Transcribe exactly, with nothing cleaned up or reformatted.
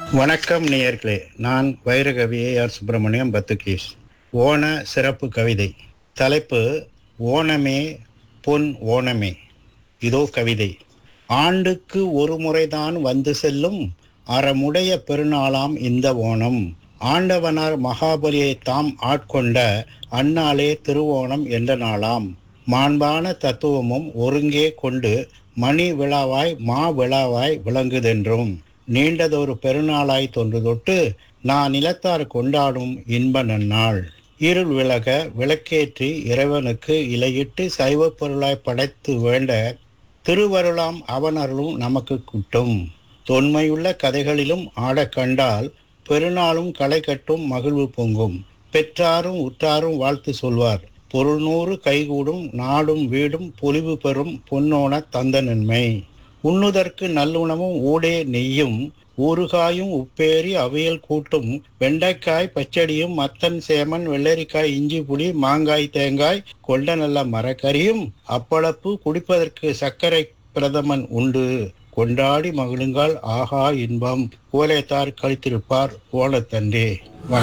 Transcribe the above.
வணக்கம் நேயர்களே. நான் வைரகவி ஏ ஆர் சுப்பிரமணியம் பத்துகீஸ். ஓண சிறப்பு கவிதை. தலைப்பு: ஓணமே பொன் ஓணமே. இதோ கவிதை. ஆண்டுக்கு ஒரு முறைதான் வந்து செல்லும் அறமுடைய பெருநாளாம் இந்த ஓணம். ஆண்டவனார் மகாபலியை தாம் ஆட்கொண்ட அந்நாளே திருவோணம் என்ற நாளாம். மாண்பான தத்துவமும் ஒருங்கே கொண்டு மணி விழாவாய் மா விழாவாய் விளங்குதென்றும் நீண்டதொரு பெருநாளாய் தொன்று தொட்டு நான் நிலத்தார் கொண்டாடும் இன்ப நன்னாள். இருள் விலக விளக்கேற்றி இறைவனுக்கு இலையிட்டு சைவ பொருளாய் படைத்து வேண்ட திருவருளாம் அவனருளும் நமக்கு குட்டும். தொன்மையுள்ள கதைகளிலும் ஆடக் கண்டால் பெருநாளும் களை கட்டும் மகிழ்வு பொங்கும். பெற்றாரும் உற்றாரும் வாழ்த்து சொல்வார். பொருள்நூறு கைகூடும் நாடும் வீடும் பொலிவு பெறும் பொன்னோன தந்த நன்மை. உண்ணுதற்கு நல்லுணவும் ஊடே நெய்யும் ஊறுகாயும் உப்பேரி அவியல் கூட்டும் வெண்டைக்காய் பச்சடியும் மத்தன் சேமன் வெள்ளரிக்காய் இஞ்சி புளி மாங்காய் தேங்காய் கொண்ட நல்ல மரக்கறியும் அப்பளப்பு குடிப்பதற்கு சர்க்கரை பிரதமன் உண்டு. கொண்டாடி மகிழுங்கால் ஆகா இன்பம் கோலைத்தார் கழித்திருப்பார் ஓணத்தன்றே.